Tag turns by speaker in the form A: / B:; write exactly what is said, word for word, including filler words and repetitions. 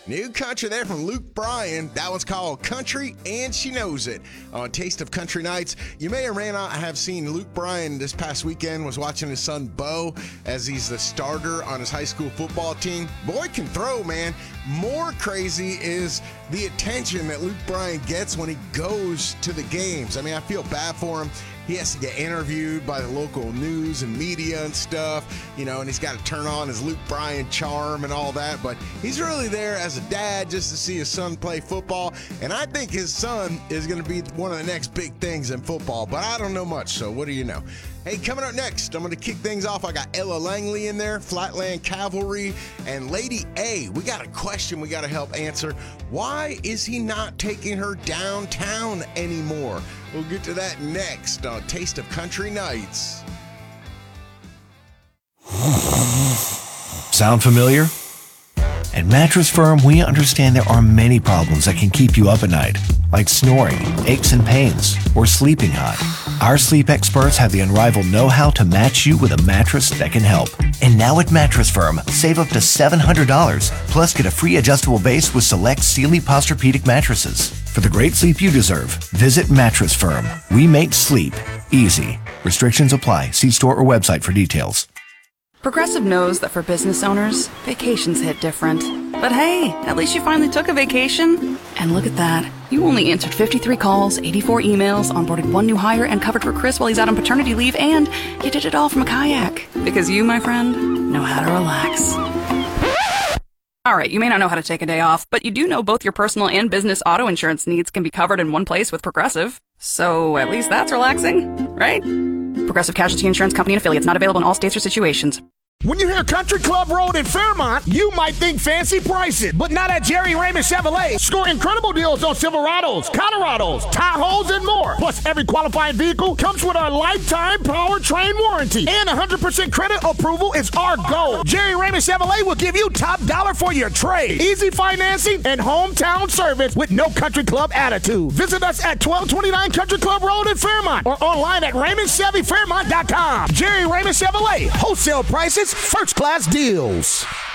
A: New country there from Luke Bryan. That one's called Country, and She Knows It. On Taste of Country Nights, you may or may not have seen Luke Bryan this past weekend, was watching his son Bo as he's the starter on his high school football team. Boy can throw, man. More crazy is the attention that Luke Bryan gets when he goes to the games. I mean, I feel bad for him. He has to get interviewed by the local news and media and stuff, you know, and he's got to turn on his Luke Bryan charm and all that. But he's really there as a dad just to see his son play football. And I think his son is going to be one of the next big things in football. But I don't know much, so what do you know? Hey, coming up next, I'm going to kick things off. I got Ella Langley in there, Flatland Cavalry, and Lady A. We got a question we got to help answer. Why is he not taking her downtown anymore? We'll get to that next on Taste of Country Nights.
B: Sound familiar? At Mattress Firm, we understand there are many problems that can keep you up at night, like snoring, aches and pains, or sleeping hot. Our sleep experts have the unrivaled know-how to match you with a mattress that can help. And now at Mattress Firm, save up to seven hundred dollars, plus get a free adjustable base with select Sealy Posturepedic mattresses. For the great sleep you deserve, visit Mattress Firm. We make sleep easy. Restrictions apply. See store or website for details.
C: Progressive knows that for business owners, vacations hit different. But hey, at least you finally took a vacation. And look at that. You only answered fifty-three calls, eighty-four emails, onboarded one new hire, and covered for Chris while he's out on paternity leave, and you did it all from a kayak. Because you, my friend, know how to relax. All right, you may not know how to take a day off, but you do know both your personal and business auto insurance needs can be covered in one place with Progressive. So at least that's relaxing, right? Progressive Casualty Insurance Company and Affiliates, not available in all states or situations.
D: When you hear Country Club Road in Fairmont, you might think fancy prices, but not at Jerry Raymond Chevrolet. Score incredible deals on Silverados, Colorados, Tahoes, and more. Plus, every qualifying vehicle comes with our lifetime powertrain warranty. And one hundred percent credit approval is our goal. Jerry Raymond Chevrolet will give you top dollar for your trade. Easy financing and hometown service with no Country Club attitude. Visit us at twelve twenty-nine Country Club Road in Fairmont or online at Raymond Chevy Fairmont dot com. Jerry Raymond Chevrolet, wholesale prices, first class deals.